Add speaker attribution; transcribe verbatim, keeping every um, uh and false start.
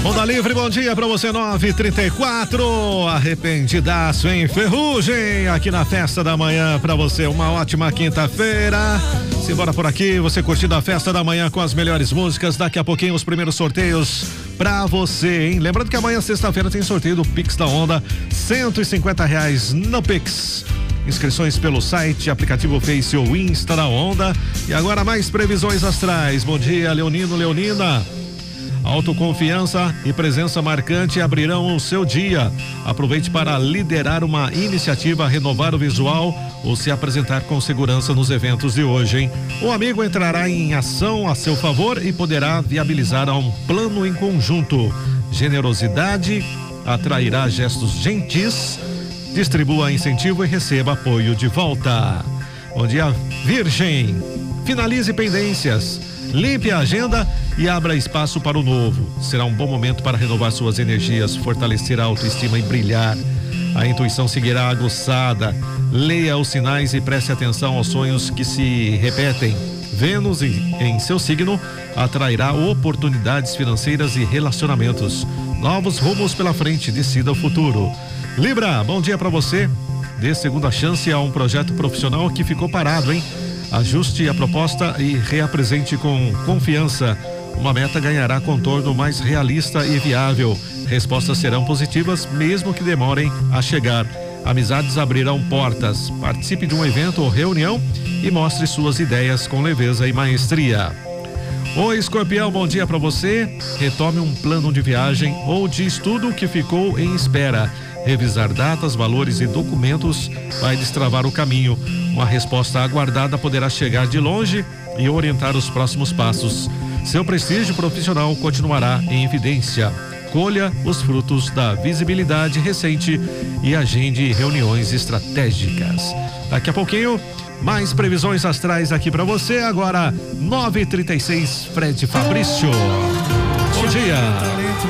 Speaker 1: Onda Livre, bom dia pra você, nove e trinta e quatro. Arrependidaço em Ferrugem, aqui na Festa da Manhã pra você. Uma ótima quinta-feira. Simbora por aqui, você curtindo a Festa da Manhã com as melhores músicas. Daqui a pouquinho os primeiros sorteios pra você, hein? Lembrando que amanhã, sexta-feira, tem sorteio do Pix da Onda, cento e cinquenta reais no Pix. Inscrições pelo site, aplicativo Face ou Insta da Onda. E agora mais previsões astrais. Bom dia, Leonino, Leonina. Autoconfiança e presença marcante abrirão o seu dia. Aproveite para liderar uma iniciativa, renovar o visual ou se apresentar com segurança nos eventos de hoje, hein? O amigo entrará em ação a seu favor e poderá viabilizar um plano em conjunto. Generosidade atrairá gestos gentis. Distribua incentivo e receba apoio de volta. Bom dia, Virgem. Finalize pendências. Limpe a agenda e abra espaço para o novo. Será um bom momento para renovar suas energias, fortalecer a autoestima e brilhar. A intuição seguirá aguçada. Leia os sinais e preste atenção aos sonhos que se repetem. Vênus em seu signo atrairá oportunidades financeiras e relacionamentos. Novos rumos pela frente, decida o futuro. Libra, bom dia para você. Dê segunda chance a um projeto profissional que ficou parado, hein? Ajuste a proposta e reapresente com confiança. Uma meta ganhará contorno mais realista e viável. Respostas serão positivas, mesmo que demorem a chegar. Amizades abrirão portas. Participe de um evento ou reunião e mostre suas ideias com leveza e maestria. Oi, Escorpião, bom dia para você. Retome um plano de viagem ou de estudo que ficou em espera. Revisar datas, valores e documentos vai destravar o caminho. Uma resposta aguardada poderá chegar de longe e orientar os próximos passos. Seu prestígio profissional continuará em evidência. Colha os frutos da visibilidade recente e agende reuniões estratégicas. Daqui a pouquinho, mais previsões astrais aqui para você. Agora, nove e trinta e seis, Fred Fabrício. Bom dia.